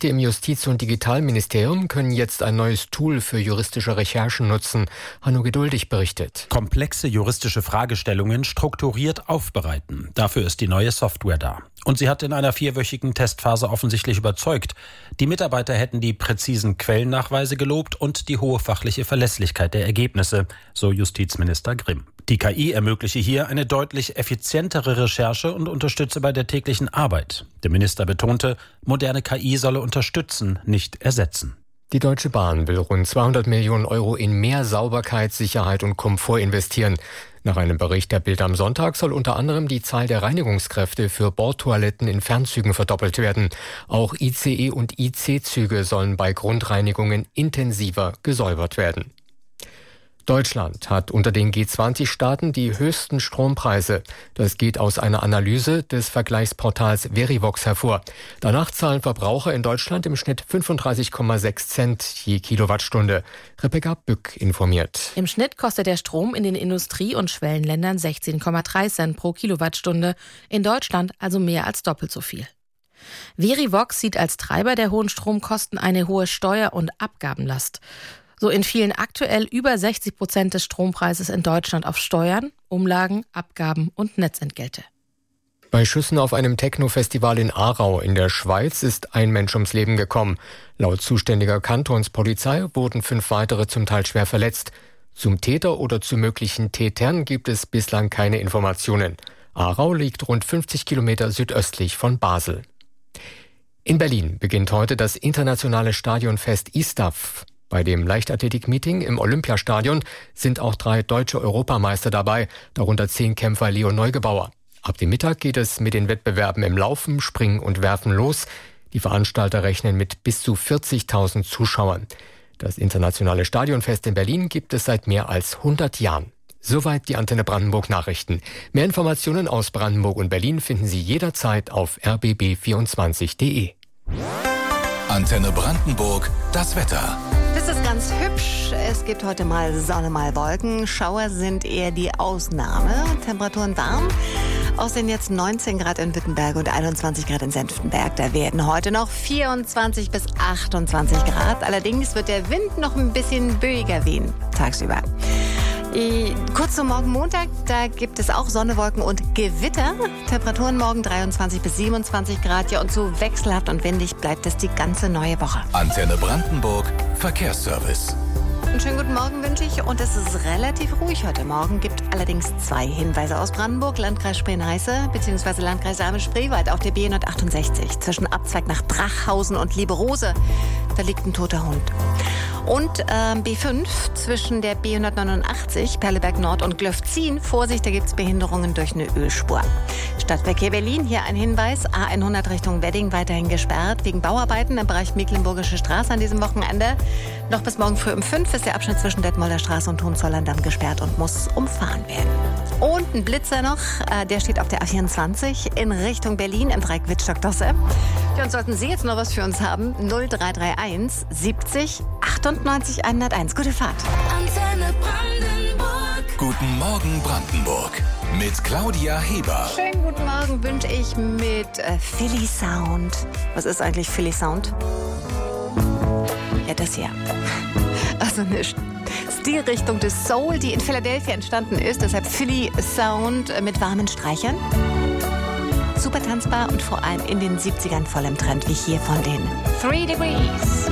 Beschäftigte im Justiz- und Digitalministerium können jetzt ein neues Tool für juristische Recherchen nutzen. Hanno Geduldig berichtet. Komplexe juristische Fragestellungen strukturiert aufbereiten. Dafür ist die neue Software da. Und sie hat in einer 4-wöchigen Testphase offensichtlich überzeugt. Die Mitarbeiter hätten die präzisen Quellennachweise gelobt und die hohe fachliche Verlässlichkeit der Ergebnisse, so Justizminister Grimm. Die KI ermögliche hier eine deutlich effizientere Recherche und unterstütze bei der täglichen Arbeit. Der Minister betonte, moderne KI solle unterstützen, nicht ersetzen. Die Deutsche Bahn will rund 200 Millionen Euro in mehr Sauberkeit, Sicherheit und Komfort investieren. Nach einem Bericht der Bild am Sonntag soll unter anderem die Zahl der Reinigungskräfte für Bordtoiletten in Fernzügen verdoppelt werden. Auch ICE- und IC-Züge sollen bei Grundreinigungen intensiver gesäubert werden. Deutschland hat unter den G20-Staaten die höchsten Strompreise. Das geht aus einer Analyse des Vergleichsportals Verivox hervor. Danach zahlen Verbraucher in Deutschland im Schnitt 35,6 Cent je Kilowattstunde. Rebecca Bück informiert. Im Schnitt kostet der Strom in den Industrie- und Schwellenländern 16,3 Cent pro Kilowattstunde. In Deutschland also mehr als doppelt so viel. Verivox sieht als Treiber der hohen Stromkosten eine hohe Steuer- und Abgabenlast. So entfielen aktuell über 60% des Strompreises in Deutschland auf Steuern, Umlagen, Abgaben und Netzentgelte. Bei Schüssen auf einem Techno-Festival in Aarau in der Schweiz ist ein Mensch ums Leben gekommen. Laut zuständiger Kantonspolizei wurden 5 weitere zum Teil schwer verletzt. Zum Täter oder zu möglichen Tätern gibt es bislang keine Informationen. Aarau liegt rund 50 Kilometer südöstlich von Basel. In Berlin beginnt heute das internationale Stadionfest ISTAF. Bei dem Leichtathletik-Meeting im Olympiastadion sind auch 3 deutsche Europameister dabei, darunter 10-Kämpfer Leo Neugebauer. Ab dem Mittag geht es mit den Wettbewerben im Laufen, Springen und Werfen los. Die Veranstalter rechnen mit bis zu 40.000 Zuschauern. Das internationale Stadionfest in Berlin gibt es seit mehr als 100 Jahren. Soweit die Antenne Brandenburg Nachrichten. Mehr Informationen aus Brandenburg und Berlin finden Sie jederzeit auf rbb24.de. Antenne Brandenburg, das Wetter. Das ist ganz hübsch. Es gibt heute mal Sonne, mal Wolken. Schauer sind eher die Ausnahme. Temperaturen warm. Außerdem jetzt 19 Grad in Wittenberg und 21 Grad in Senftenberg. Da werden heute noch 24 bis 28 Grad. Allerdings wird der Wind noch ein bisschen böiger wehen tagsüber. Kurz zum Morgen Montag, da gibt es auch Sonne, Wolken und Gewitter. Temperaturen morgen 23 bis 27 Grad. Ja, und so wechselhaft und windig bleibt es die ganze neue Woche. Antenne Brandenburg, Verkehrsservice. Einen schönen guten Morgen wünsche ich. Und es ist relativ ruhig heute Morgen. Gibt allerdings 2 Hinweise aus Brandenburg, Landkreis Spree-Neiße bzw. Landkreis Salm-Spreewald auf der B168 zwischen Abzweig nach Drachhausen und Lieberose. Da liegt ein toter Hund. Und B5 zwischen der B189, Perleberg Nord und Glöfzin. Vorsicht, da gibt es Behinderungen durch eine Ölspur. Stadtverkehr Berlin, hier ein Hinweis. A100 Richtung Wedding weiterhin gesperrt wegen Bauarbeiten im Bereich Mecklenburgische Straße an diesem Wochenende. Noch bis morgen früh um 5 ist der Abschnitt zwischen Detmolder Straße und Hohenzollern-Damm gesperrt und muss umfahren werden. Und ein Blitzer noch, der steht auf der A24 in Richtung Berlin im Dreieck Wittstock-Dosse. Ja, und sollten Sie jetzt noch was für uns haben, 0331 70 98 101. Gute Fahrt. Antenne Brandenburg. Guten Morgen Brandenburg. Mit Claudia Heber. Schönen guten Morgen wünsche ich mit Philly Sound. Was ist eigentlich Philly Sound? Ja, das hier. Also eine Stilrichtung des Soul, die in Philadelphia entstanden ist. Deshalb Philly Sound mit warmen Streichern. Super tanzbar und vor allem in den 70ern voll im Trend, wie hier von den 3 Degrees.